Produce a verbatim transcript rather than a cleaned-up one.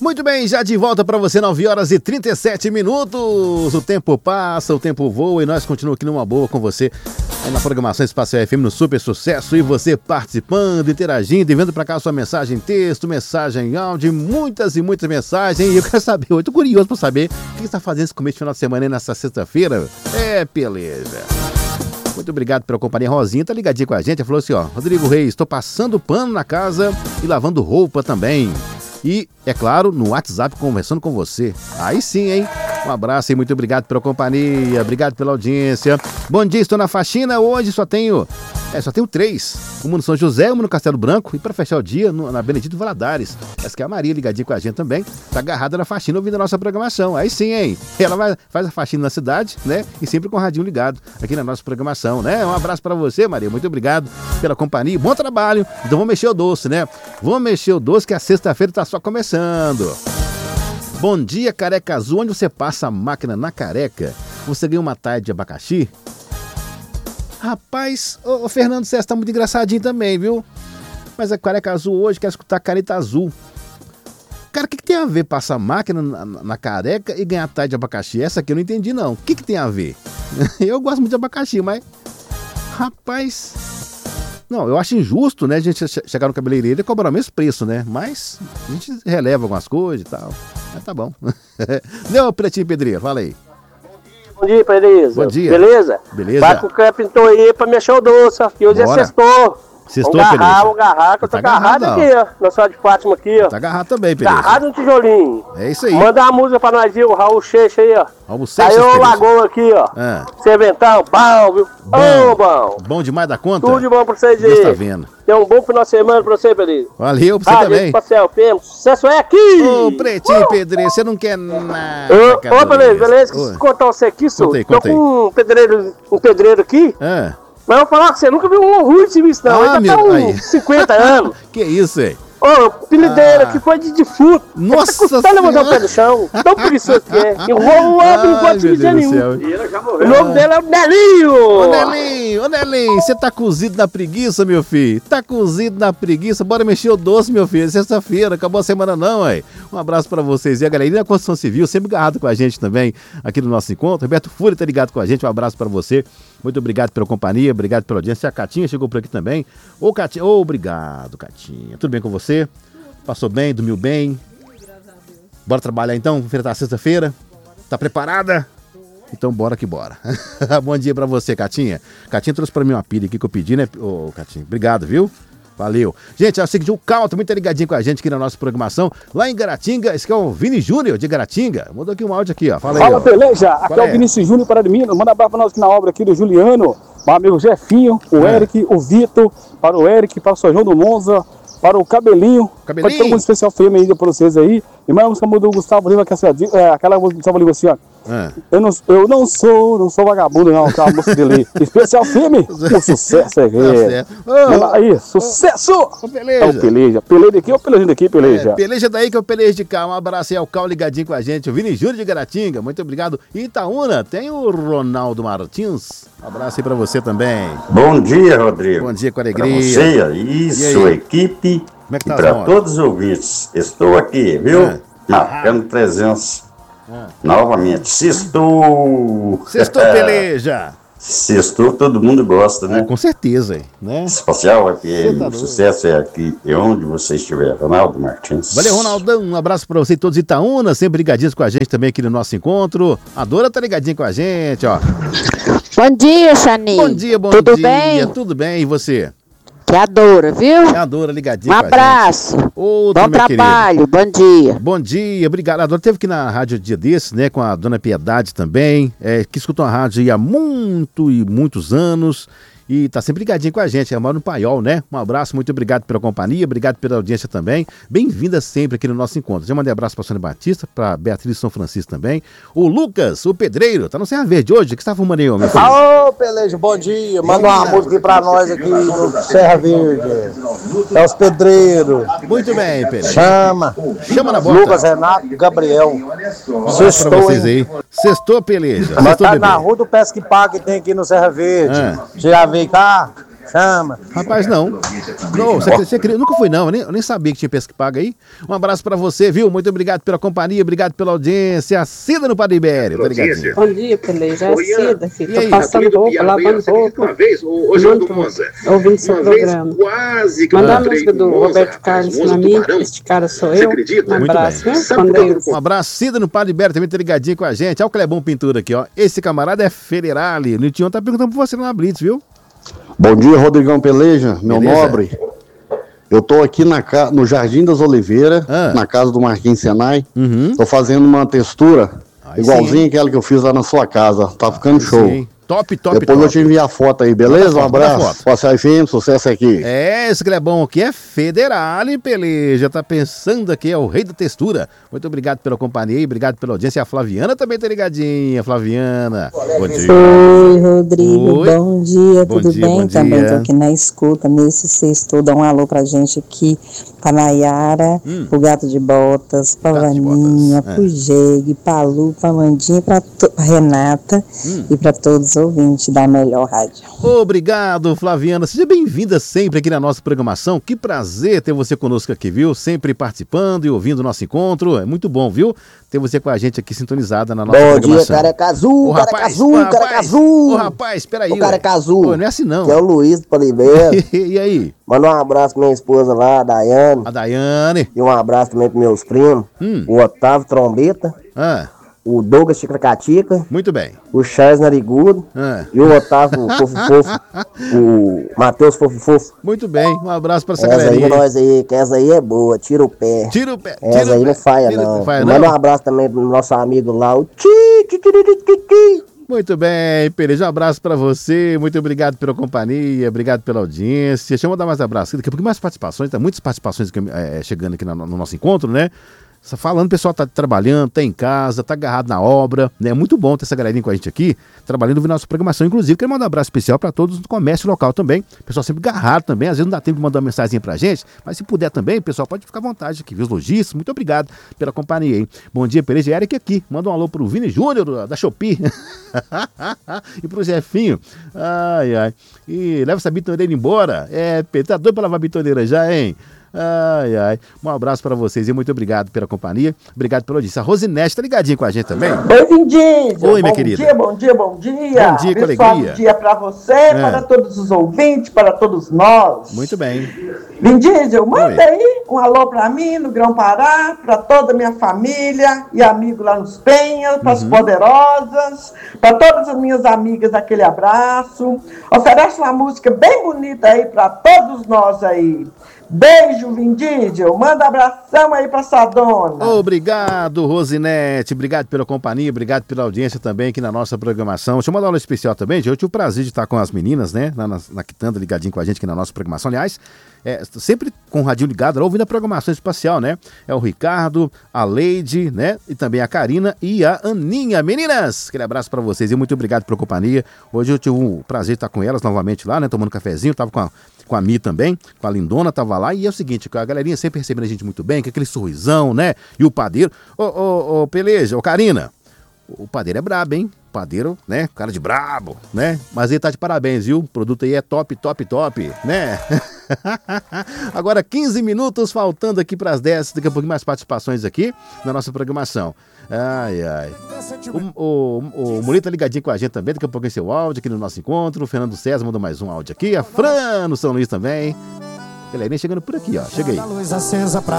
Muito bem, já de volta para você, nove horas e trinta e sete minutos. O tempo passa, o tempo voa e nós continuamos aqui numa boa com você aí na programação Espaço F M no Super Sucesso, e você participando, interagindo, enviando para cá a sua mensagem em texto, mensagem em áudio, muitas e muitas mensagens. E eu quero saber, eu tô curioso para saber o que você está fazendo esse começo de final de semana aí nessa sexta-feira. É, beleza. Muito obrigado pela companhia. Rosinha tá ligadinha com a gente, ela falou assim, ó: Rodrigo Reis, estou passando pano na casa e lavando roupa também. E, é claro, no WhatsApp conversando com você. Aí sim, hein? Um abraço e muito obrigado pela companhia, obrigado pela audiência. Bom dia, estou na faxina, hoje só tenho, é, só tenho três. Uma no São José, uma no Castelo Branco e para fechar o dia, no, na Benedito Valadares. Essa que é a Maria, ligadinha com a gente também, tá agarrada na faxina ouvindo a nossa programação. Aí sim, hein? Ela vai, faz a faxina na cidade, né? E sempre com o radinho ligado aqui na nossa programação, né? Um abraço para você, Maria, muito obrigado pela companhia, bom trabalho. Então vamos mexer o doce, né? Vamos mexer o doce que a sexta-feira tá só começando. Bom dia, Careca Azul. Onde você passa a máquina na careca, você ganha uma taia de abacaxi? Rapaz, o Fernando César tá muito engraçadinho também, viu? Mas a Careca Azul hoje quer escutar Careta Azul. Cara, o que, que tem a ver passar a máquina na, na careca e ganhar taia de abacaxi? Essa aqui eu não entendi, não. O que, que tem a ver? Eu gosto muito de abacaxi, mas... Rapaz... Não, eu acho injusto, né, a gente chegar no cabeleireiro e cobrar o mesmo preço, né? Mas a gente releva algumas coisas e tal. Mas tá bom. Não, Pretinho Pedreiro, fala aí. Bom dia, beleza? Bom dia. Beleza? Beleza. Vai com o Crepe então aí pra mexer o doce, que hoje Bora. é sextou. Sextou, vamos agarrar, Pedro. vamos agarrar, que eu tô Tá agarrado agarrado, aqui, ó. Na sala de Fátima aqui, ó. Tá agarrado também, Pedro. Agarrado no tijolinho. É isso aí. Manda uma música pra nós, viu? O Raul Checha aí, ó. Raul Seixas, Aí o Pedro. Lagoa aqui, ó. Ah. Serventão, bom, viu? Ô, Bom. bom. Bom demais da conta? Tudo de bom pra vocês Deus aí. tá vendo. Tem um bom final de semana pra você, Pedrinho. Valeu pra você Ah, também. gente, Pastel, Fêmea, sucesso é aqui! Ô, Pretinho Pedreiro, você não quer nada. Ô, cara, ô, beleza, beleza. Oi. Deixa eu contar você aqui, senhor. Conta aí, Tô conta aí. com um pedreiro, um pedreiro aqui. Ah, Mas eu vou falar que você nunca viu um ruim de serviço, não. Ah, Ele já tá meu- uns aí. cinquenta anos. que isso, hein? Ô, o apelido dele Ah. aqui foi de defunto. Nossa Ele tá custando levantar o Senhora. pé do chão. Tão preguiçoso que é. E o Romulo Ai, não pode meu dizer Deus do nenhum. céu. E ele já morreu. O nome dele é o Nelinho. Ô, Nelinho, ô, Nelinho, você tá cozido na preguiça, meu filho? Tá cozido na preguiça? Bora mexer o doce, meu filho. Sexta-feira, acabou a semana não, aí. Um abraço pra vocês. E a galerinha da Construção Civil, sempre agarrado com a gente também aqui no nosso encontro. Roberto Fúria tá ligado com a gente, um abraço pra você. Muito obrigado pela companhia, obrigado pela audiência. A Catinha chegou por aqui também. Ô, Catinha, ô, obrigado, Catinha. Tudo bem com você? Passou bem, dormiu bem? Bora trabalhar então? Enfrentar a sexta-feira? Tá preparada? Então bora que bora. Bom dia pra você, Catinha. Catinha trouxe pra mim uma pilha aqui que eu pedi, né? Ô, Catinha, obrigado, viu? Valeu. Gente, é o seguinte, o Cal tá muito ligadinho com a gente aqui na nossa programação. Lá em Garatinga, esse aqui é o Vini Júnior de Garatinga. Mandou aqui um áudio aqui, ó. Fala aí, Fala, ó. beleza? Aqui Qual é é? o Vinícius Júnior para de Minas. Manda abraço para nós aqui na obra aqui do Juliano, para o amigo Jefinho, o É. Eric, o Vitor, para o Eric, para o São João do Monza, para o Cabelinho. Cabelinho. Pode ter um especial filme ainda para vocês aí. E mais uma música do Gustavo Lima, que é, assim, ó, é aquela música do Gustavo Lima assim, ó. Ah. Eu não, eu não sou, não sou vagabundo, não, aquela música dele aí. Especial filme, o sucesso é Tá é. certo. Ô, Manda aí, sucesso! ô, É o Peleja. Peleja. Peleja daqui ou Peleja daqui, Peleja? É, peleja daí que é o Peleja de cá. Um abraço aí ao Cal ligadinho com a gente. O Vini Júnior de Garatinga, muito obrigado. E Itaúna, tem o Ronaldo Martins. Um abraço aí pra você também. Bom dia, Rodrigo. Bom dia com Pra alegria. você, isso, E aí? equipe, Como é que e tá, para Zona? todos os ouvintes. Estou aqui, viu? É. Marcando presença. É. Novamente. Sextou! Sextou, Peleja. Sextou, todo mundo gosta, É, né? com certeza, hein, né? Espacial F Cê M, tá o doido. sucesso é aqui, e onde você estiver. Ronaldo Martins. Valeu, Ronaldão. Um abraço pra você e todos Itaúna, sempre ligadinhos com a gente também aqui no nosso encontro. A Dora tá ligadinha com a gente, ó. Bom dia, Chani. Bom dia, bom Tudo dia. bem? Tudo bem, e você? Que adora, viu? É a Dora ligadinha Um com a abraço. gente. Outro, Bom meu querido. trabalho, bom dia. Bom dia, obrigado. A Dona teve aqui na rádio dia desses, né, com a Dona Piedade também, é, que escutou a rádio aí há muito e muitos anos e tá sempre ligadinho com a gente, é mora no Paiol, né? Um abraço, muito obrigado pela companhia, obrigado pela audiência também. Bem-vinda sempre aqui no nosso encontro. Já mandei abraço pra Sônia Batista, pra Beatriz São Francisco também. O Lucas, o pedreiro, tá no Serra Verde hoje. O que você tá fumando aí, ô, meu filho? Ô, Peleja, bom dia. Manda uma música aqui pra nós aqui no Serra Verde. É os pedreiros. Muito bem, Pedro. Chama. Chama na bota. Lucas, Renato, Gabriel. Abraço pra vocês aí. Sextou, peleja. Nós Sextou, tá bebê. na rua do Pesque Pague que tem aqui no Serra Verde. Ah. Já veio cá? chama. Rapaz, não. Não, você, você, você, nunca fui, não. Eu nem, eu nem sabia que tinha pesca paga aí. Um abraço pra você, viu? Muito obrigado pela companhia, obrigado pela audiência. Cida no Padre Ibério, tá ligadinho? Bom dia, Peleja. É Cida, filho. E aí? Tô passando roupa, lavando roupa. Uma vez, o João do Monza. Ouvindo seu programa. Quase que Mandar a música do Roberto Carlos pra mim. Este cara sou eu. Um abraço, viu? Com Deus. Um abraço, Cida no Padre Ibério, também tá ligadinho com a gente. Olha o Clebão Pintura aqui, ó. Esse camarada é Federale. O Nitinho tá perguntando por você na Blitz, viu? Bom dia, Rodrigão Peleja, meu Beleza. nobre. Eu tô aqui na, ca- no Jardim das Oliveiras, Ah. na casa do Marquinhos Senai. Uhum. Tô fazendo uma textura Aí igualzinha sim, aquela que eu fiz lá na sua casa. Tá ficando show. Sim. Top, top, Depois eu top. te enviar a foto aí, beleza? Um Manda foto, manda abraço. foto. Passar F M, sucesso aqui. É, esse Clebão aqui é Federale, Peleja. Tá pensando aqui, é o rei da textura. Muito obrigado pela companhia e obrigado pela audiência. A Flaviana também tá ligadinha. Flaviana, bom dia. Oi, Rodrigo, Oi. bom dia, Bom tudo dia, bem? bom Também dia. tô aqui na escuta, nesse sexto, dá um alô pra gente aqui, pra Nayara, Hum. pro Gato de Botas, pra Gato de Vaninha, Botas, é. pro Jeg, pra Lu, pra Mandinha, pra, to- pra Renata Hum. e pra todos os ouvintes da melhor rádio. Obrigado, Flaviana. Seja bem-vinda sempre aqui na nossa programação. Que prazer ter você conosco aqui, viu? Sempre participando e ouvindo o nosso encontro. É muito bom, viu? Ter você com a gente aqui sintonizada na nossa Bom dia, programação. Careca Azul, Ô, Careca rapaz, Azul, ô, Careca rapaz, Azul. Ô, rapaz, peraí. Ô, Careca ué. Azul. Ô, não é assim não. Que é o Luiz do Palibeiro. E aí? Manda um abraço pra minha esposa lá, a Daiane. A Daiane. E um abraço também pros meus primos. Hum. O Otávio Trombeta. Ah, O Douglas Chicracatica. muito bem. O Charles Narigudo. Ah. E o Otávio Fofo Fofo. O Matheus Fofo Fofo. Muito bem. Um abraço pra essa Essa aí, galerinha. aí. nós aí, que essa aí é boa, tira o pé. Tira o pé. Essa tira o aí pé, não falha, tira- não. falha, Manda não. um abraço também pro nosso amigo lá, o Ti, Ti, Ti, Ti, Ti, Ti. Muito bem, Peleja, um abraço pra você, muito obrigado pela companhia, obrigado pela audiência. Deixa eu mandar mais abraços, daqui a pouco mais participações, tá muitas participações aqui, é, chegando aqui no, no nosso encontro, né? Só falando, o pessoal tá trabalhando, tá em casa, tá agarrado na obra, né? É muito bom ter essa galerinha com a gente aqui, trabalhando ouvindo nossa programação. Inclusive, quero mandar um abraço especial para todos do comércio local também. O pessoal sempre agarrado também, às vezes não dá tempo de mandar uma mensagem pra gente, mas se puder também, o pessoal pode ficar à vontade aqui, viu? Os lojistas, muito obrigado pela companhia, hein? Bom dia, Peleja, Eric aqui. Manda um alô pro Vini Júnior, da Shopee. E pro Jefinho. Ai, ai. E leva essa bitoneira embora. É, tá doido pra lavar a bitoneira já, hein? Ai, ai. Um abraço pra vocês e muito obrigado pela companhia. Obrigado pela audiência. A Rosinete tá ligadinha com a gente também. Oi, Vindízio. Oi, minha bom querida. Dia, bom dia, bom dia. Bom dia, com Abençoado alegria. dia para você, É. para todos os ouvintes, para todos nós. Muito bem. Vindízio, manda Oi. aí um alô para mim no Grão-Pará, para toda a minha família e amigo lá nos Penhas, para Uhum. as poderosas, para todas as minhas amigas, aquele abraço. Oferece uma música bem bonita aí para todos nós aí. Beijo, Vindízio. Manda abração aí pra Sadona. Obrigado, Rosinete. Obrigado pela companhia, obrigado pela audiência também aqui na nossa programação. Deixa eu mandar uma aula especial também, gente. Eu tive o prazer de estar com as meninas, né? Na, na, na Quitanda, ligadinho com a gente aqui na nossa programação. Aliás, é, sempre com o radinho ligado, lá, ouvindo a programação espacial, né? É o Ricardo, a Leide, né? E também a Karina e a Aninha. Meninas, aquele abraço pra vocês e muito obrigado pela companhia. Hoje eu tive o prazer de estar com elas novamente lá, né? Tomando um cafezinho, tava com a com a Mi também, com a Lindona, tava lá, e é o seguinte, a galerinha sempre recebendo a gente muito bem, com aquele sorrisão, né, e o padeiro, ô, ô, ô, Peleja, ô, Karina, o padeiro é brabo, hein, o padeiro, né, cara de brabo, né, mas ele tá de parabéns, viu, o produto aí é top, top, top, né. Agora quinze minutos faltando aqui para as dez, daqui a pouquinho mais participações aqui na nossa programação. Ai, ai. O, o, o Murilo tá ligadinho com a gente também, daqui a pouquinho seu áudio aqui no nosso encontro. O Fernando César mandou mais um áudio aqui. A Fran no São Luís também. Galerinha chegando por aqui, ó. Chega aí.